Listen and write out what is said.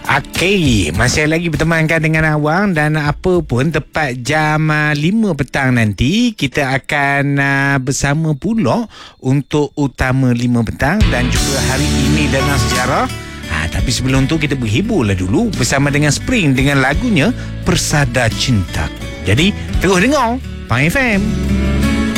Okey, masih lagi bertemankan dengan awang dan apa pun tepat jam 5 petang nanti kita akan bersama pula untuk Utama 5 petang dan juga hari ini dalam sejarah. Tapi sebelum tu kita berhiburlah dulu bersama dengan Spring dengan lagunya Persada Cintaku. Jadi terus dengar Pang FM.